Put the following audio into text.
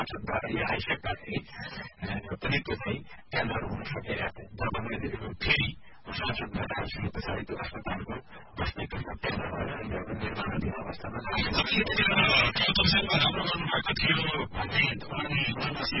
शब्दहरू आइसकेका थिए पनि त्यो चाहिँ टेन्डर हुन सकेका थिए। जब मैले फेरि सांसद भएर आइसके पछाडि त्यो अस्पतालको वास्तविकतामा टेन्डर भएर यिनीहरू निर्माणाधीन अवस्थामा हाम्रो गर्नुभएको थियो भन्ने उहाँपछि